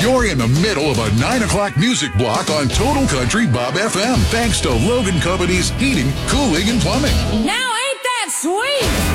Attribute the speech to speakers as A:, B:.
A: You're in the middle of a 9 o'clock music block on Total Country Bob FM. Thanks to Logan Company's Heating, Cooling, and Plumbing.
B: Now ain't that sweet?